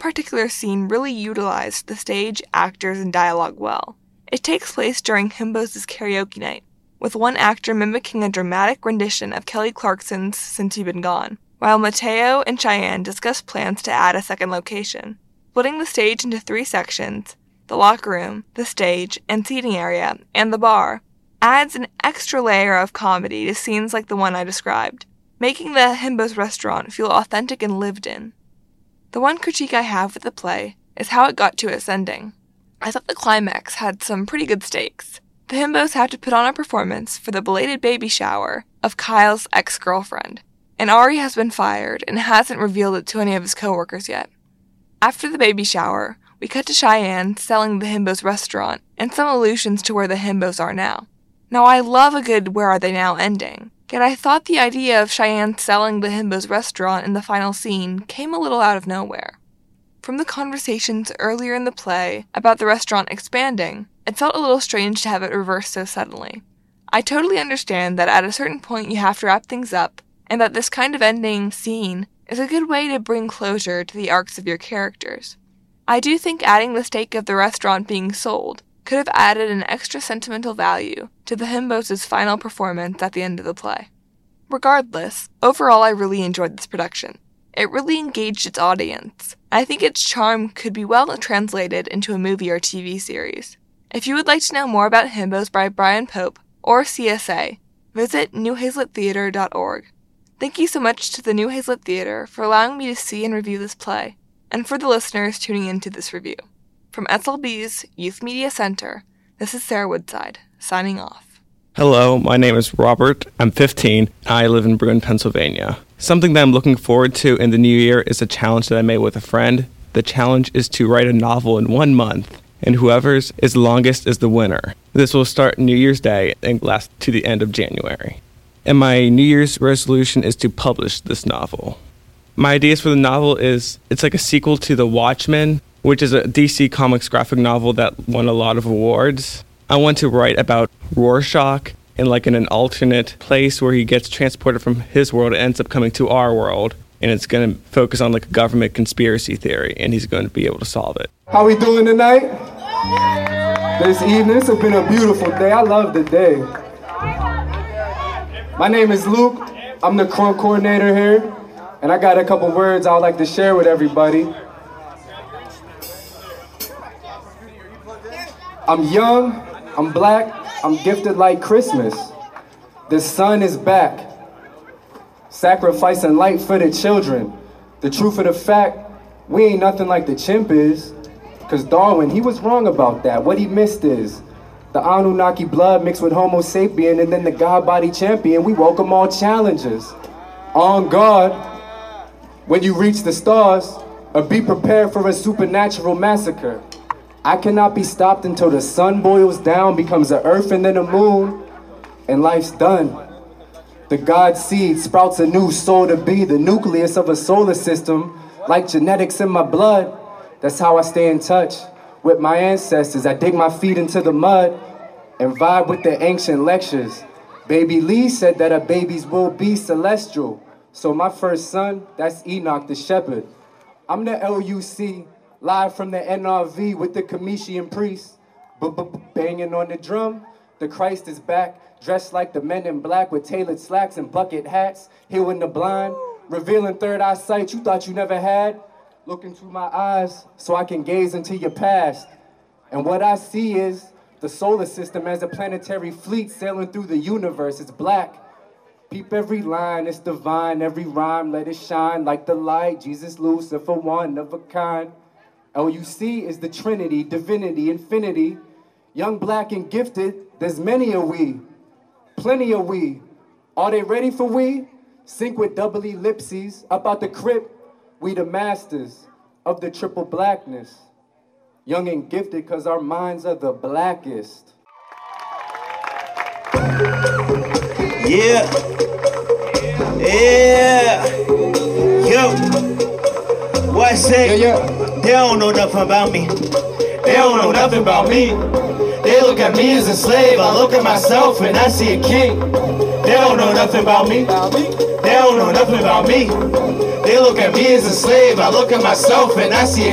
particular scene really utilized the stage, actors, and dialogue well. It takes place during Himbos' karaoke night, with one actor mimicking a dramatic rendition of Kelly Clarkson's Since You've Been Gone, while Mateo and Cheyenne discuss plans to add a second location. Splitting the stage into 3 sections, the locker room, the stage and seating area, and the bar, adds an extra layer of comedy to scenes like the one I described, making the Himbos restaurant feel authentic and lived in. The one critique I have with the play is how it got to its ending. I thought the climax had some pretty good stakes. The Himbos have to put on a performance for the belated baby shower of Kyle's ex-girlfriend, and Ari has been fired and hasn't revealed it to any of his coworkers yet. After the baby shower, we cut to Cheyenne selling the Himbos restaurant and some allusions to where the Himbos are now. Now, I love a good where are they now ending, yet I thought the idea of Cheyenne selling the Himbos restaurant in the final scene came a little out of nowhere. From the conversations earlier in the play about the restaurant expanding, it felt a little strange to have it reversed so suddenly. I totally understand that at a certain point you have to wrap things up, and that this kind of ending scene is a good way to bring closure to the arcs of your characters. I do think adding the stake of the restaurant being sold could have added an extra sentimental value to the Himbos' final performance at the end of the play. Regardless, overall I really enjoyed this production. It really engaged its audience. I think its charm could be well translated into a movie or TV series. If you would like to know more about Himbos by Brian Pope or CSA, visit newhazlitttheater.org. Thank you so much to the New Hazlitt Theater for allowing me to see and review this play, and for the listeners tuning into this review. From SLB's Youth Media Center, this is Sarah Woodside, signing off. Hello, my name is Robert. I'm 15. I live in Bruin, Pennsylvania. Something that I'm looking forward to in the new year is a challenge that I made with a friend. The challenge is to write a novel in 1 month, and whoever's is longest is the winner. This will start New Year's Day and last to the end of January. And my New Year's resolution is to publish this novel. My ideas for the novel is, it's like a sequel to The Watchmen, which is a DC Comics graphic novel that won a lot of awards. I want to write about Rorschach in an alternate place where he gets transported from his world and ends up coming to our world. And it's going to focus on a government conspiracy theory, and he's going to be able to solve it. How we doing tonight? This evening, it's been a beautiful day. I love the day. My name is Luke. I'm the crunk coordinator here, and I got a couple words I'd like to share with everybody. I'm young, I'm black, I'm gifted like Christmas. The sun is back, sacrificing light for the children. The truth of the fact, we ain't nothing like the chimp is, because Darwin, he was wrong about that. What he missed is the Anunnaki blood mixed with Homo sapien, and then the God body champion. We welcome all challenges. On guard, when you reach the stars, or be prepared for a supernatural massacre. I cannot be stopped until the sun boils down, becomes the earth and then the moon, and life's done. The God seed sprouts a new soul to be the nucleus of a solar system, like genetics in my blood. That's how I stay in touch with my ancestors. I dig my feet into the mud and vibe with the ancient lectures. Baby Lee said that our babies will be celestial. So my first son, that's Enoch the shepherd. I'm the LUC, live from the NRV with the Cometian priest. Banging on the drum, the Christ is back, dressed like the men in black with tailored slacks and bucket hats, healing the blind, revealing third eye sight you thought you never had. Look into my eyes so I can gaze into your past. And what I see is the solar system as a planetary fleet sailing through the universe. It's black. Peep every line, it's divine. Every rhyme, let it shine like the light. Jesus, Lucifer, one of a kind. LUC is the Trinity, divinity, infinity. Young, black, and gifted, there's many a we. Plenty of we. Are they ready for we? Sync with double ellipses. Up out the crypt, we the masters of the triple blackness. Young and gifted because our minds are the blackest. Yeah. Yeah. Yo. What's it? Yeah. They don't know nothing about me. They don't know nothing about me. They look at me as a slave. I look at myself and I see a king. They don't know nothing about me. They don't know nothing about me. They look at me as a slave. I look at myself and I see a